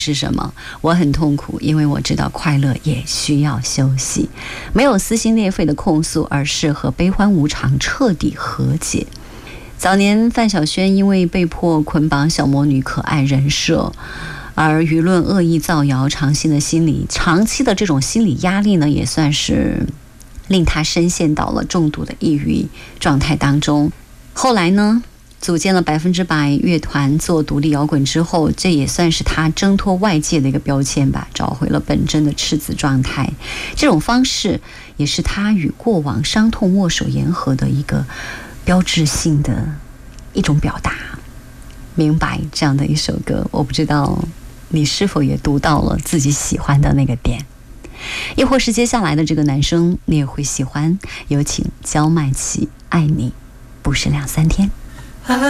是什么？我很痛苦，因为我知道快乐也需要休息。没有撕心裂肺的控诉，而是和悲欢无常彻底和解。早年范晓萱因为被迫捆绑小魔女可爱人设，而舆论恶意造谣，长期的这种心理压力呢，也算是令她深陷到了重度的抑郁状态当中。后来呢，组建了100%乐团做独立摇滚之后，这也算是他挣脱外界的一个标签吧，找回了本真的赤子状态。这种方式也是他与过往伤痛握手言和的一个标志性的一种表达。明白这样的一首歌，我不知道你是否也读到了自己喜欢的那个点，亦或是接下来的这个男生你也会喜欢。有请焦麦琪，爱你不是2-3天。